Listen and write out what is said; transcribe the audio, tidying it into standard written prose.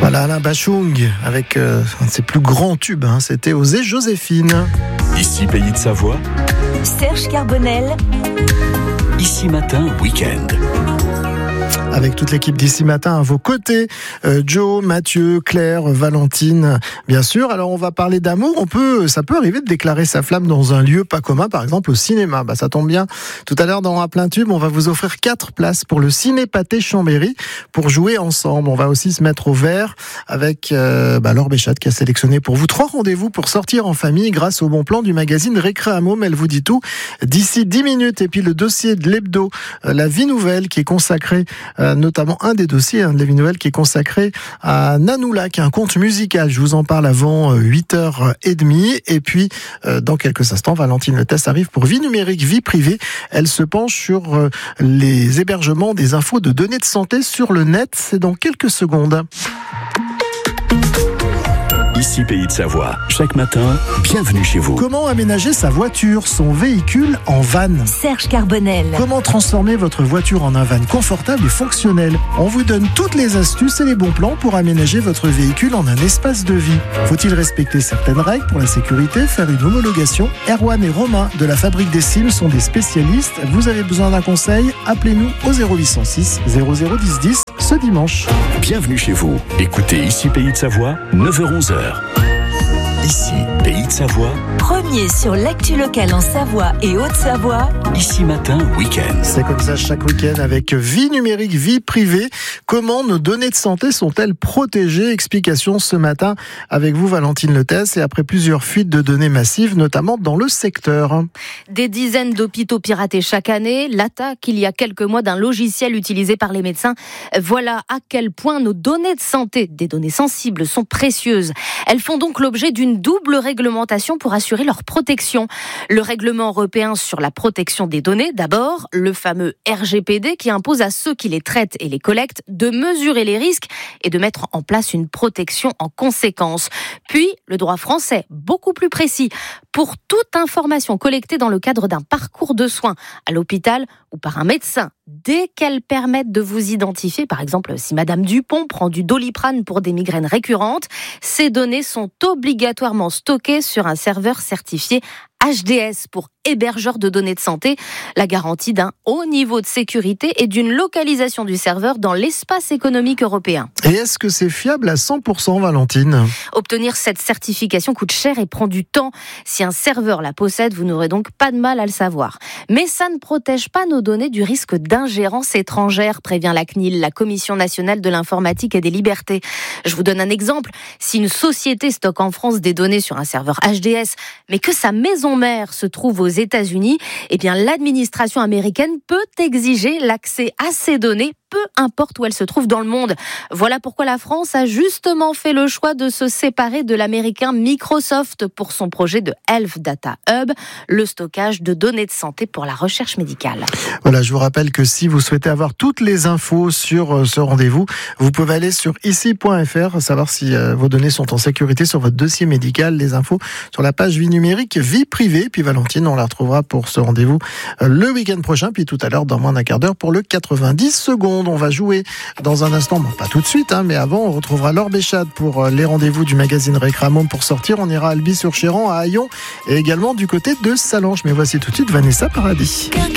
Voilà, Alain Bachung avec un de ses plus grands tubes, c'était Osez Joséphine. Ici Pays de Savoie, Serge Carbonel. Ici Matin Week-end. Avec toute l'équipe d'ici matin à vos côtés, Joe, Mathieu, Claire, Valentine, bien sûr. Alors on va parler d'amour. Ça peut arriver de déclarer sa flamme dans un lieu pas commun, par exemple au cinéma. Ça tombe bien. Tout à l'heure dans Un plein tube, on va vous offrir 4 places pour le Ciné Pâté Chambéry pour jouer ensemble. On va aussi se mettre au vert avec Laure Béchat qui a sélectionné pour vous 3 rendez-vous pour sortir en famille grâce au bon plan du magazine Récréamôme. Elle vous dit tout d'ici 10 minutes. Et puis le dossier de l'hebdo, la vie nouvelle qui est consacrée notamment un des dossiers de la vie nouvelle qui est consacré à Nanoula, qui est un conte musical. Je vous en parle avant 8h30. Et puis, dans quelques instants, Valentine Letès arrive pour Vie numérique, vie privée. Elle se penche sur les hébergements des infos de données de santé sur le net. C'est dans quelques secondes. Ici Pays de Savoie, chaque matin, bienvenue chez vous. Comment aménager sa voiture, son véhicule en van ? Serge Carbonel. Comment transformer votre voiture en un van confortable et fonctionnel ? On vous donne toutes les astuces et les bons plans pour aménager votre véhicule en un espace de vie. Faut-il respecter certaines règles pour la sécurité, faire une homologation ? Erwan et Romain de la Fabrique des Cimes sont des spécialistes. Vous avez besoin d'un conseil ? Appelez-nous au 0806 0010 10 ce dimanche. Bienvenue chez vous. Écoutez Ici Pays de Savoie, 9h-11h. Ici Pays de Savoie, Premier sur l'actu locale en Savoie et Haute-Savoie. Ici Matin Week-end. C'est comme ça chaque week-end avec Vie numérique, vie privée. Comment nos données de santé sont-elles protégées ? Explication ce matin avec vous Valentine Letès, et après plusieurs fuites de données massives, notamment dans le secteur. Des dizaines d'hôpitaux piratés chaque année, l'attaque il y a quelques mois d'un logiciel utilisé par les médecins. Voilà à quel point nos données de santé, des données sensibles, sont précieuses. Elles font donc l'objet d'une double réglementation pour assurer leur protection. Le règlement européen sur la protection des données, d'abord, le fameux RGPD qui impose à ceux qui les traitent et les collectent de mesurer les risques et de mettre en place une protection en conséquence. Puis, le droit français, beaucoup plus précis, pour toute information collectée dans le cadre d'un parcours de soins à l'hôpital ou par un médecin, dès qu'elles permettent de vous identifier, par exemple si Madame Dupont prend du Doliprane pour des migraines récurrentes, ces données sont obligatoirement stockées sur un serveur certifié HDS pour hébergeur de données de santé, la garantie d'un haut niveau de sécurité et d'une localisation du serveur dans l'espace économique européen. Et est-ce que c'est fiable à 100%, Valentine ? Obtenir cette certification coûte cher et prend du temps. Si un serveur la possède, vous n'aurez donc pas de mal à le savoir. Mais ça ne protège pas nos données du risque d'ingérence étrangère, prévient la CNIL, la Commission nationale de l'informatique et des libertés. Je vous donne un exemple. Si une société stocke en France des données sur un serveur HDS, mais que sa maison mère se trouve aux États-Unis, eh bien l'administration américaine peut exiger l'accès à ces données, peu importe où elles se trouvent dans le monde. Voilà pourquoi la France a justement fait le choix de se séparer de l'américain Microsoft pour son projet de Health Data Hub, le stockage de données de santé pour la recherche médicale. Voilà, je vous rappelle que si vous souhaitez avoir toutes les infos sur ce rendez-vous, vous pouvez aller sur ici.fr, savoir si vos données sont en sécurité sur votre dossier médical, les infos sur la page Vie numérique, vie privée. Puis Valentine, on la retrouvera pour ce rendez-vous le week-end prochain, puis tout à l'heure dans moins d'un quart d'heure pour le 90 secondes. On va jouer dans un instant, pas tout de suite, mais avant, on retrouvera Laure Béchat pour les rendez-vous du magazine Récréamôme pour sortir. On ira à Albi-sur-Chéran, à Haillon et également du côté de Salanches. Mais voici tout de suite Vanessa Paradis.